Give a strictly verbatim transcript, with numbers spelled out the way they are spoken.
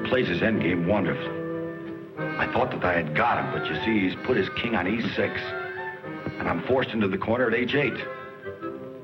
plays his endgame wonderfully. I thought that I had got him, but you see, he's put his king on e six. And I'm forced into the corner at age eight.